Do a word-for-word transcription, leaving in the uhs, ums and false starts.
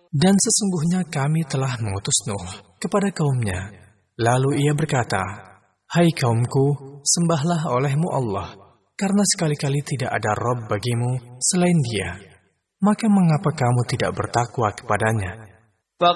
Dan sesungguhnya kami telah mengutus Nuh kepada kaumnya. Lalu ia berkata, "Hai kaumku, sembahlah olehmu Allah, karena sekali-kali tidak ada Rabb bagimu selain Dia. Maka mengapa kamu tidak bertakwa kepadanya?"